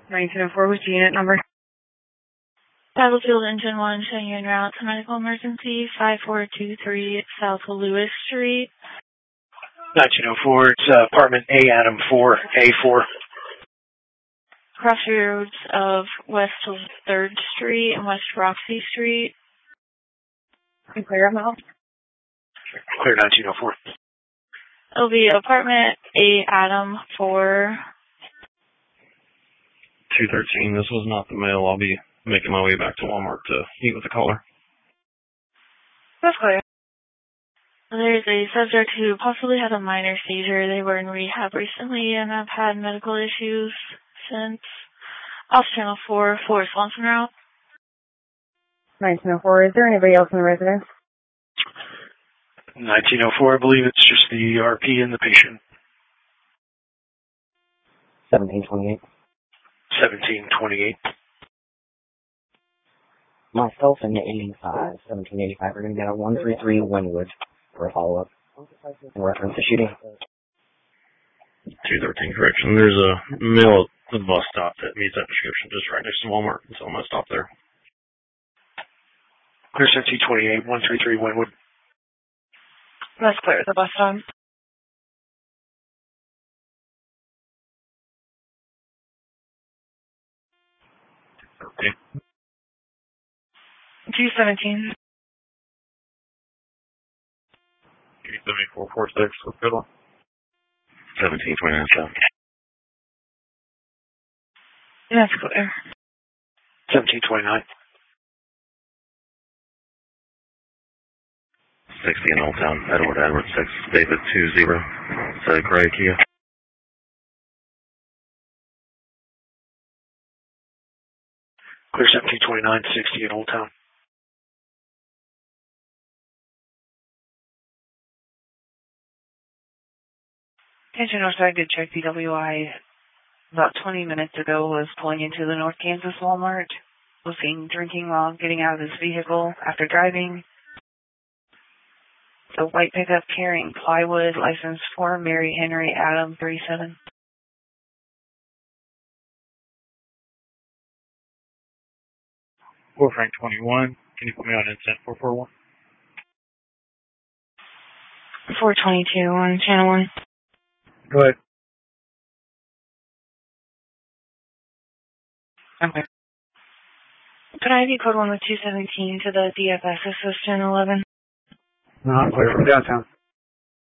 1904 was the unit number. Battlefield Engine 1 showing you en route to medical emergency 5423 South Lewis Street. 1904, it's apartment A, Adam 4, A4. Crossroads of West 3rd Street and West Roxy Street. You clear them out? Clear 1904. It'll be apartment A, Adam 4. 213, this was not the mail. I'll be making my way back to Walmart to meet with the caller. That's clear. There's a subject who possibly had a minor seizure. They were in rehab recently and have had medical issues since. Off Channel 4, Forest Swanson route. 1904, is there anybody else in the residence? 1904, I believe it's just the RP and the patient. 1728. 1728. Myself and 1785 are going to get a 133 Wynwood for a follow-up in reference to shooting. 213, correction. There's a mail at the bus stop that meets that description just right next to Walmart, so I'm going to stop there. Clear 1728, 133 Wynwood. That's clear. The bus stop. Okay. 217. 7446, what's good one? 1729 South. That's clear. 1729. 60 in Old Town, Edward 6, David 20, Gray Kia. Clear 1729, 60 in Old Town. Attention Northside, did check DWI about 20 minutes ago, was pulling into the North Kansas Walmart, was seen drinking while getting out of his vehicle after driving. The white pickup carrying plywood, license for Mary Henry Adam 37. Frank 21, can you put me on incident 441? 422 on Channel 1. Go ahead. Okay. Could I have you code 1 with 217 to the DFS assistant 11? Not clear from downtown.